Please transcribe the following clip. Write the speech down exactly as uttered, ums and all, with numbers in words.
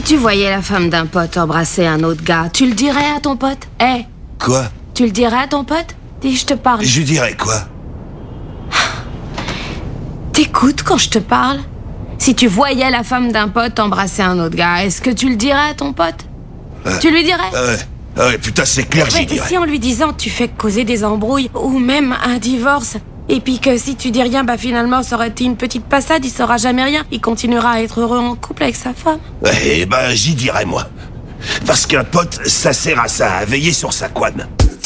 Si tu voyais la femme d'un pote embrasser un autre gars, tu le dirais à ton pote? Eh hey, Quoi? Tu le dirais à ton pote? Dis, je te parle. Je dirais quoi? T'écoutes quand je te parle? Si tu voyais la femme d'un pote embrasser un autre gars, est-ce que tu le dirais à ton pote? euh, Tu lui dirais? Ah ouais, ah ouais, putain, c'est clair que j'y dirais. Si en lui disant tu fais causer des embrouilles, ou même un divorce, et puis que si tu dis rien, bah finalement ça aurait été une petite passade, il saura jamais rien, il continuera à être heureux en couple avec sa femme. Eh ben, j'y dirais, moi. Parce qu'un pote, ça sert à ça, à veiller sur sa couenne.